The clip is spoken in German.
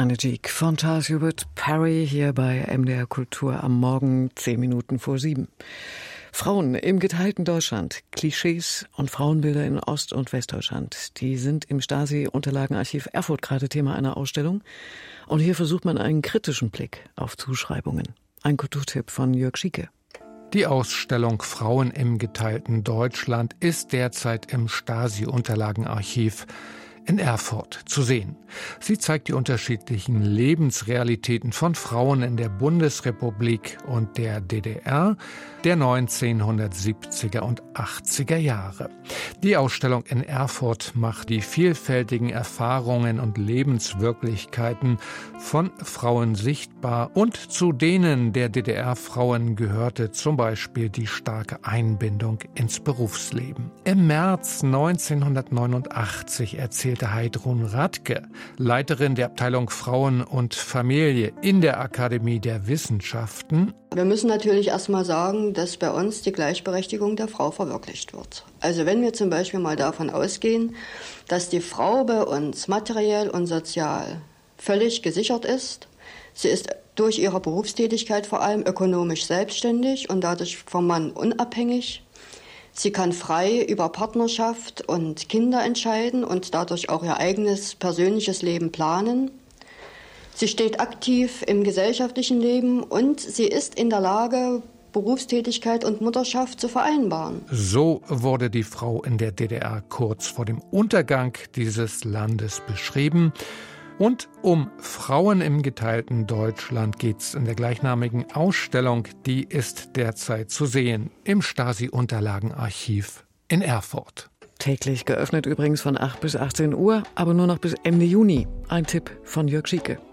Anne-Giek von Charles Hubert Parry hier bei MDR Kultur am Morgen 7:10. Frauen im geteilten Deutschland, Klischees und Frauenbilder in Ost- und Westdeutschland, die sind im Stasi-Unterlagenarchiv Erfurt gerade Thema einer Ausstellung. Und hier versucht man einen kritischen Blick auf Zuschreibungen. Ein Kulturtipp von Jörg Schieke. Die Ausstellung Frauen im geteilten Deutschland ist derzeit im Stasi-Unterlagenarchiv in Erfurt zu sehen. Sie zeigt die unterschiedlichen Lebensrealitäten von Frauen in der Bundesrepublik und der DDR der 1970er und 80er Jahre. Die Ausstellung in Erfurt macht die vielfältigen Erfahrungen und Lebenswirklichkeiten von Frauen sichtbar, und zu denen der DDR-Frauen gehörte zum Beispiel die starke Einbindung ins Berufsleben. Im März 1989 erzählte Heidrun Radke, Leiterin der Abteilung Frauen und Familie in der Akademie der Wissenschaften: Wir müssen natürlich erstmal sagen, dass bei uns die Gleichberechtigung der Frau verwirklicht wird. Also wenn wir zum Beispiel mal davon ausgehen, dass die Frau bei uns materiell und sozial völlig gesichert ist, sie ist durch ihre Berufstätigkeit vor allem ökonomisch selbstständig und dadurch vom Mann unabhängig. Sie kann frei über Partnerschaft und Kinder entscheiden und dadurch auch ihr eigenes persönliches Leben planen. Sie steht aktiv im gesellschaftlichen Leben und sie ist in der Lage, Berufstätigkeit und Mutterschaft zu vereinbaren. So wurde die Frau in der DDR kurz vor dem Untergang dieses Landes beschrieben. Und um Frauen im geteilten Deutschland geht's in der gleichnamigen Ausstellung. Die ist derzeit zu sehen im Stasi-Unterlagenarchiv in Erfurt. Täglich geöffnet übrigens von 8 bis 18 Uhr, aber nur noch bis Ende Juni. Ein Tipp von Jörg Schieke.